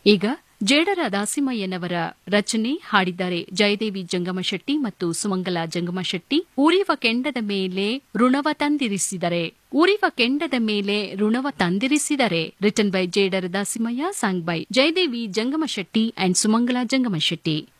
ಈಗ ಜೇಡರ ದಾಸಿಮಯ್ಯನವರ ರಚನೆ ಹಾಡಿದ್ದಾರೆ ಜಯದೇವಿ ಜಂಗಮಶೆಟ್ಟಿ ಮತ್ತು ಸುಮಂಗಲ ಜಂಗಮಶೆಟ್ಟಿ. ಉರಿವ ಕೆಂಡದ ಮೇಲೆ ಋಣವ ತಂದಿರಿಸಿದರೆ, ಉರಿವ ಕೆಂಡದ ಮೇಲೆ ಋಣವ ತಂದಿರಿಸಿದರೆ. Written by Jedara Dasimayya, song by Jayadevi Jangamshetti and Sumangala Jangamshetti.